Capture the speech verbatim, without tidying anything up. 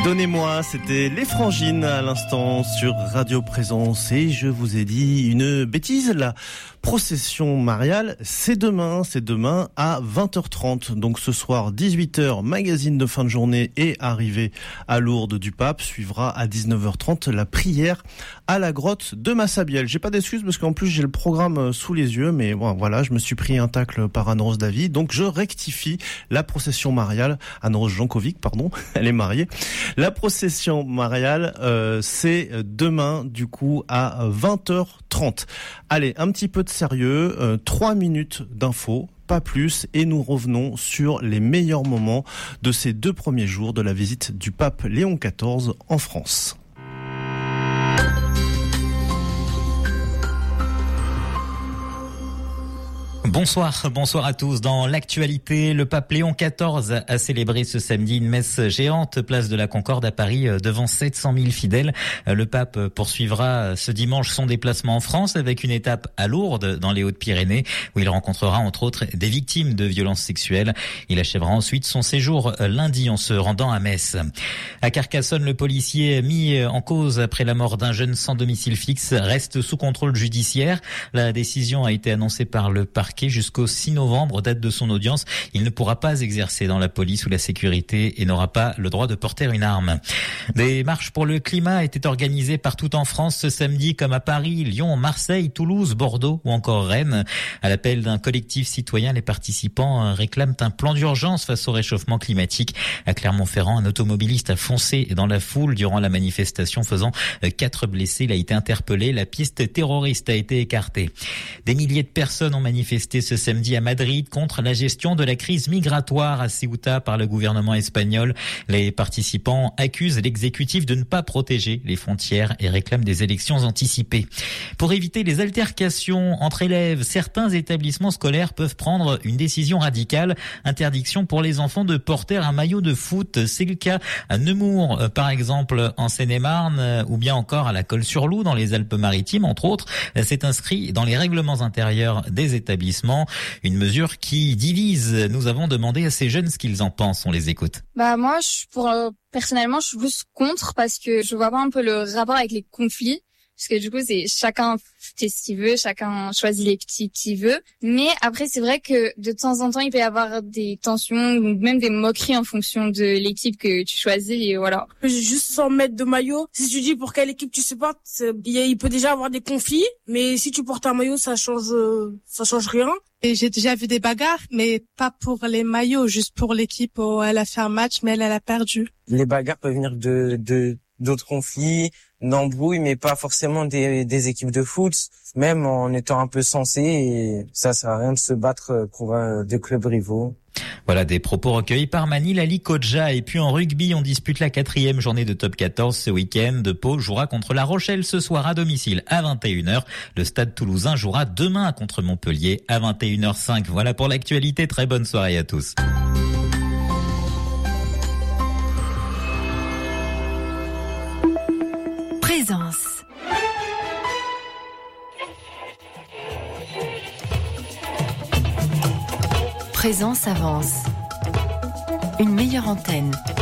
Donnez-moi, c'était les Frangines à l'instant sur Radio Présence et je vous ai dit une bêtise, la procession mariale, c'est demain, c'est demain à vingt heures trente. Donc ce soir, dix-huit heures, magazine de fin de journée et arrivée à Lourdes du Pape. Suivra à dix-neuf heures trente la prière à la grotte de Massabielle. J'ai pas d'excuses parce qu'en plus j'ai le programme sous les yeux, mais bon, voilà, je me suis pris un tacle par Anne-Rose Davy. Donc je rectifie la procession mariale, Anne-Rose Jankovic, pardon, elle est mariée. La procession mariale, euh, c'est demain du coup à vingt heures trente. Allez, un petit peu de sérieux, euh, trois minutes d'infos, pas plus, et nous revenons sur les meilleurs moments de ces deux premiers jours de la visite du pape Léon quatorze en France. Bonsoir, bonsoir à tous. Dans l'actualité, le pape Léon quatorze a célébré ce samedi une messe géante place de la Concorde à Paris devant sept cent mille fidèles. Le pape poursuivra ce dimanche son déplacement en France avec une étape à Lourdes dans les Hautes-Pyrénées où il rencontrera entre autres des victimes de violences sexuelles. Il achèvera ensuite son séjour lundi en se rendant à Metz. À Carcassonne, le policier mis en cause après la mort d'un jeune sans domicile fixe reste sous contrôle judiciaire. La décision a été annoncée par le parquet jusqu'au six novembre, date de son audience. Il ne pourra pas exercer dans la police ou la sécurité et n'aura pas le droit de porter une arme. Des marches pour le climat étaient organisées partout en France ce samedi, comme à Paris, Lyon, Marseille, Toulouse, Bordeaux ou encore Rennes. À l'appel d'un collectif citoyen, les participants réclament un plan d'urgence face au réchauffement climatique. À Clermont-Ferrand, un automobiliste a foncé dans la foule durant la manifestation, faisant quatre blessés. Il a été interpellé. La piste terroriste a été écartée. Des milliers de personnes ont manifesté ce samedi à Madrid contre la gestion de la crise migratoire à Ceuta par le gouvernement espagnol. Les participants accusent l'exécutif de ne pas protéger les frontières et réclament des élections anticipées. Pour éviter les altercations entre élèves, certains établissements scolaires peuvent prendre une décision radicale. Interdiction pour les enfants de porter un maillot de foot. C'est le cas à Nemours, par exemple, en Seine-et-Marne, ou bien encore à la Colle-sur-Loup, dans les Alpes-Maritimes, entre autres. C'est inscrit dans les règlements intérieurs des établissements. Une mesure qui divise. Nous avons demandé à ces jeunes ce qu'ils en pensent. On les écoute. Bah moi, je, pour euh, personnellement, je suis plus contre parce que je vois pas un peu le rapport avec les conflits. Parce que du coup, c'est chacun fait ce qu'il veut, chacun choisit les petits qu'il veut. Mais après, c'est vrai que de temps en temps, il peut y avoir des tensions ou même des moqueries en fonction de l'équipe que tu choisis. Et voilà. Juste sans mettre de maillot, si tu dis pour quelle équipe tu supportes, il peut déjà avoir des conflits. Mais si tu portes un maillot, ça change, ça change rien. Et j'ai déjà vu des bagarres, mais pas pour les maillots, juste pour l'équipe où elle a fait un match, mais elle, elle a perdu. Les bagarres peuvent venir de, de, d'autres conflits, d'embrouilles, mais pas forcément des, des équipes de foot, même en étant un peu sensé, et ça sert à rien de se battre pour un, des clubs rivaux. Voilà des propos recueillis par Manil Ali Kodja. Et puis en rugby, on dispute la quatrième journée de top quatorze ce week-end. Pau jouera contre La Rochelle ce soir à domicile à vingt et une heures. Le Stade Toulousain jouera demain contre Montpellier à vingt et une heures cinq. Voilà pour l'actualité. Très bonne soirée à tous. Présence. Présence avance. Une meilleure antenne.